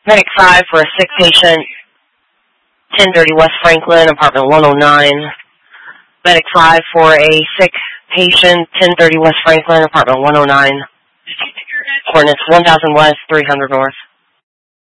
Medic 5 for a sick patient, 1030 West Franklin, apartment 109. Medic 5 for a sick patient, 1030 West Franklin, apartment 109. Coordinates 1000 West, 300 North.